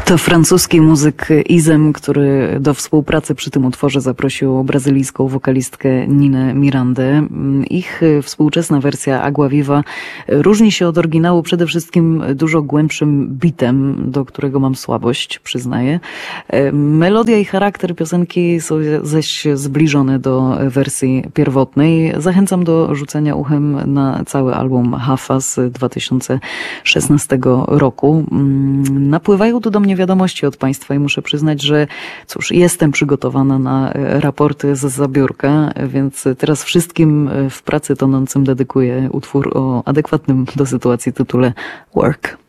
To francuski muzyk Izem, który do współpracy przy tym utworze zaprosił brazylijską wokalistkę Ninę Mirandę. Ich współczesna wersja Agua Viva różni się od oryginału przede wszystkim dużo głębszym bitem, do którego mam słabość, przyznaję. Melodia i charakter piosenki są zaś zbliżone do wersji pierwotnej. Zachęcam do rzucenia uchem na cały album Hafa z 2016 roku. Napływają tu do mnie wiadomości od Państwa i muszę przyznać, że cóż, jestem przygotowana na raporty z zabiórka, więc teraz wszystkim w pracy tonącym dedykuję utwór o adekwatnym do sytuacji tytule Work.